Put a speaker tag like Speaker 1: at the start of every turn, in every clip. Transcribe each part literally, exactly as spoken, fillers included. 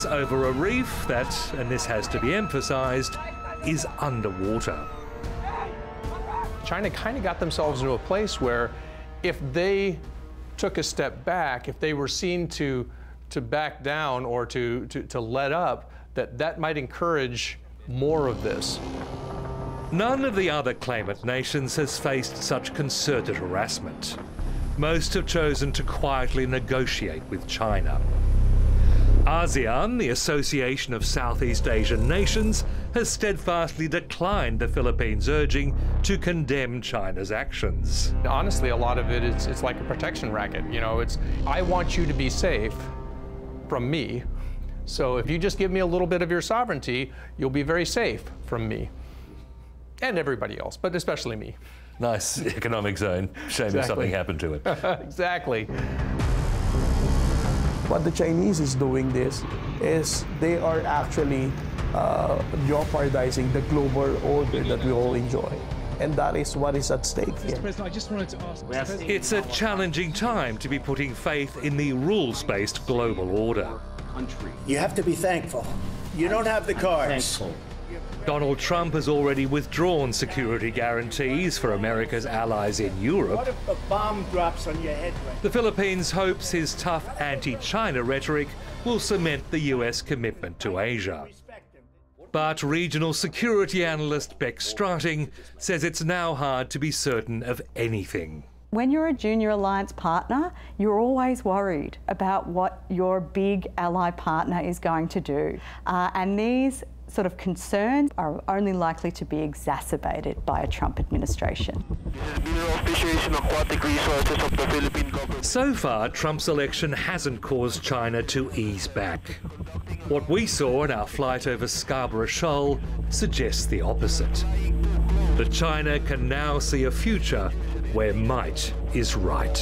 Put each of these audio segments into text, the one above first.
Speaker 1: Over a reef that, and this has to be emphasised, is underwater.
Speaker 2: China kind of got themselves into a place where if they took a step back, if they were seen to, to back down or to, to, to let up, that that might encourage more of this.
Speaker 1: None of the other claimant nations has faced such concerted harassment. Most have chosen to quietly negotiate with China. ASEAN, the Association of Southeast Asian Nations, has steadfastly declined the Philippines' urging to condemn China's actions.
Speaker 2: Honestly, a lot of it is it's like a protection racket. You know, it's I want you to be safe from me. So if you just give me a little bit of your sovereignty, you'll be very safe from me. And everybody else, but especially me.
Speaker 1: Nice economic zone. Shame
Speaker 2: Exactly.
Speaker 1: if something happened to it.
Speaker 2: Exactly.
Speaker 3: What the Chinese is doing this is they are actually uh, jeopardizing the global order that we all enjoy. And that is what is at stake here.
Speaker 4: Mister President, I just wanted to ask...
Speaker 1: It's a challenging time to be putting faith in the rules-based global order.
Speaker 5: You have to be thankful. You don't have the cards.
Speaker 4: Thankful.
Speaker 1: Donald Trump has already withdrawn security guarantees for America's allies in Europe.
Speaker 5: What if a bomb drops on your head right
Speaker 1: The Philippines hopes his tough anti-China rhetoric will cement the U S commitment to Asia. But regional security analyst Beck Strating says it's now hard to be certain of anything.
Speaker 6: When you're a junior alliance partner, you're always worried about what your big ally partner is going to do. Uh, and these sort of concerns are only likely to be exacerbated by a Trump administration.
Speaker 1: So far, Trump's election hasn't caused China to ease back. What we saw in our flight over Scarborough Shoal suggests the opposite. That China can now see a future where might is right.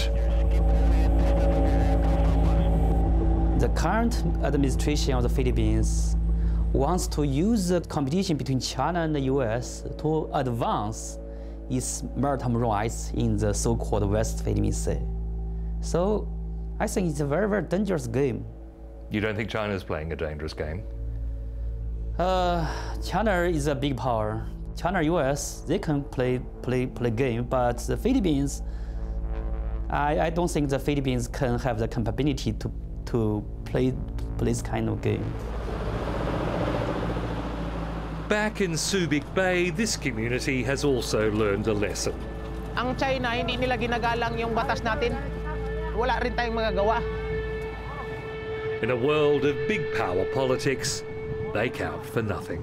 Speaker 7: The current administration of the Philippines wants to use the competition between China and the U S to advance its maritime rights in the so-called West Philippine Sea. So I think it's a very, very dangerous game.
Speaker 1: You don't think China's playing a dangerous game?
Speaker 7: Uh, China is a big power. China, U S, they can play play play game, but the Philippines, I, I don't think the Philippines can have the capability to to play, play this kind of game.
Speaker 1: Back in Subic Bay, this community has also learned a lesson.
Speaker 8: Ang China, hindi nila ginagalang yung batas natin. Wala rin tayong magagawa.
Speaker 1: In a world of big power politics, they count for nothing.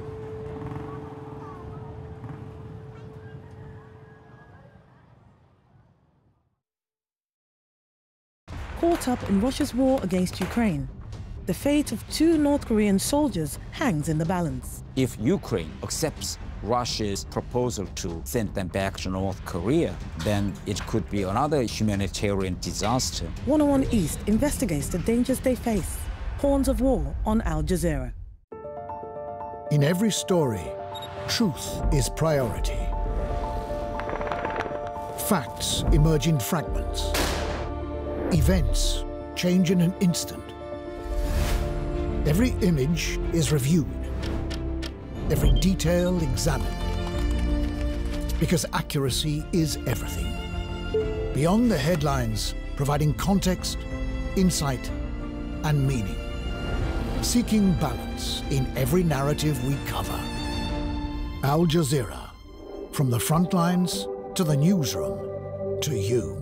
Speaker 9: Caught up in Russia's war against Ukraine, the fate of two North Korean soldiers hangs in the balance.
Speaker 10: If Ukraine accepts Russia's proposal to send them back to North Korea, then it could be another humanitarian disaster.
Speaker 9: one oh one East investigates the dangers they face. Horns of War on Al Jazeera.
Speaker 11: In every story, truth is priority. Facts emerge in fragments. Events change in an instant. Every image is reviewed. Every detail examined. Because accuracy is everything. Beyond the headlines, providing context, insight, and meaning. Seeking balance in every narrative we cover. Al Jazeera. From the front lines to the newsroom to you.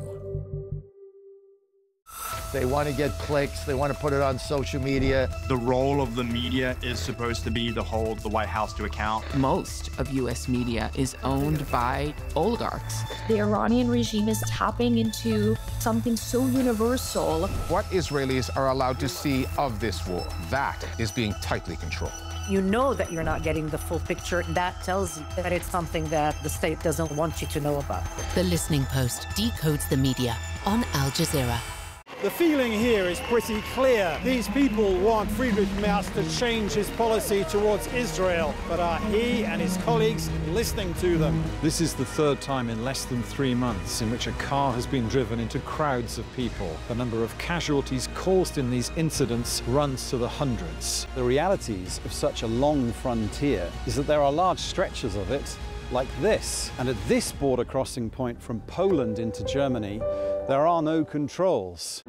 Speaker 12: They want to get clicks. They want to put it on social media.
Speaker 13: The role of the media is supposed to be to hold the White House to account.
Speaker 14: Most of U S media is owned by oligarchs.
Speaker 15: The Iranian regime is tapping into something so universal.
Speaker 16: What Israelis are allowed to see of this war, that is being tightly controlled.
Speaker 17: You know that you're not getting the full picture. That tells you that it's something that the state doesn't want you to know about.
Speaker 14: The Listening Post decodes the media on Al Jazeera.
Speaker 4: The feeling here is pretty clear. These people want Friedrich Merz to change his policy towards Israel, but are he and his colleagues listening to them?
Speaker 18: This is the third time in less than three months in which a car has been driven into crowds of people. The number of casualties caused in these incidents runs to the hundreds.
Speaker 19: The realities of such a long frontier is that there are large stretches of it like this. And at this border crossing point from Poland into Germany, there are no controls.